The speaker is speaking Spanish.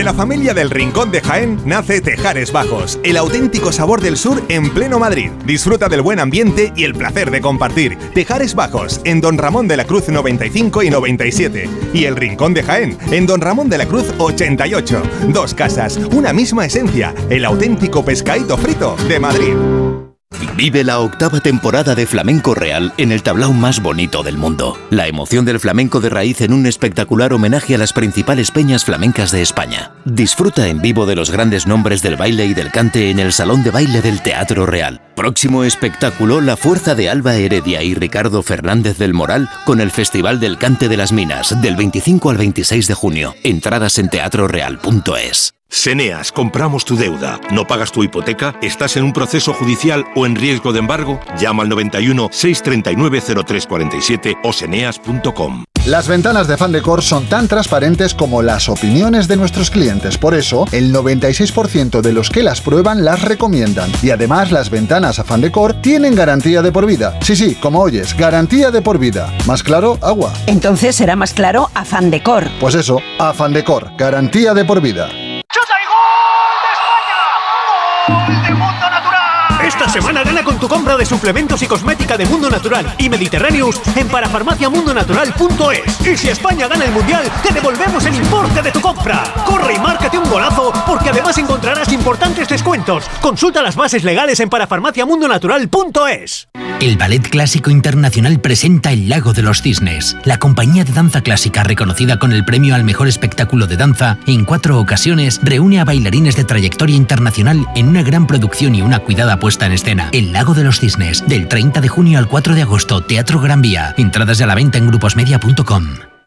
De la familia del Rincón de Jaén nace Tejares Bajos, el auténtico sabor del sur en pleno Madrid. Disfruta del buen ambiente y el placer de compartir. Tejares Bajos, en Don Ramón de la Cruz 95 y 97. Y el Rincón de Jaén, en Don Ramón de la Cruz 88. Dos casas, una misma esencia, el auténtico pescadito frito de Madrid. Vive la 8ª temporada de Flamenco Real en el tablao más bonito del mundo. La emoción del flamenco de raíz en un espectacular homenaje a las principales peñas flamencas de España. Disfruta en vivo de los grandes nombres del baile y del cante en el Salón de Baile del Teatro Real. Próximo espectáculo, La Fuerza de Alba Heredia y Ricardo Fernández del Moral con el Festival del Cante de las Minas, del 25 al 26 de junio. Entradas en teatroreal.es. Seneas, compramos tu deuda. ¿No pagas tu hipoteca? ¿Estás en un proceso judicial o en riesgo de embargo? Llama al 91 639 0347 o seneas.com. Las ventanas de Fandecor son tan transparentes como las opiniones de nuestros clientes. Por eso, el 96% de los que las prueban las recomiendan. Y además, las ventanas a Fandecor tienen garantía de por vida. Sí, como oyes, garantía de por vida. ¿Más claro? Agua. Entonces será más claro a Fandecor. Pues eso, a Fandecor, garantía de por vida. ¡Chuta y gol de España! ¡Gol de Mundo Natural! Esta semana gana con tu compra de suplementos y cosmética de Mundo Natural y Mediterraneous en parafarmaciamundonatural.es. Y si España gana el Mundial, te devolvemos el importe de tu compra. Corre y márcate un golazo, porque además encontrarás importantes descuentos. Consulta las bases legales en parafarmaciamundonatural.es. El Ballet Clásico Internacional presenta El Lago de los Cisnes. La compañía de danza clásica, reconocida con el premio al mejor espectáculo de danza, en 4 ocasiones reúne a bailarines de trayectoria internacional en una gran producción y una cuidada puesta en escena. El Lago de los Cisnes, del 30 de junio al 4 de agosto, Teatro Gran Vía. Entradas a la venta en gruposmedia.com.